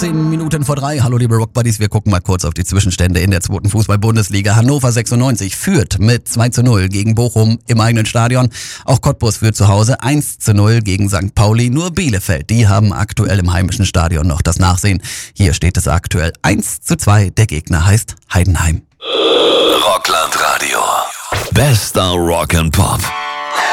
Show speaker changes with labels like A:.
A: 18 Minuten vor 3. Hallo liebe Rockbuddies, wir gucken mal kurz auf die Zwischenstände in der 2. Fußball-Bundesliga. Hannover 96 führt mit 2:0 gegen Bochum im eigenen Stadion. Auch Cottbus führt zu Hause 1:0 gegen St. Pauli. Nur Bielefeld, die haben aktuell im heimischen Stadion noch das Nachsehen. Hier steht es aktuell 1:2. Der Gegner heißt Heidenheim.
B: Rockland Radio. Bester Rock and Pop.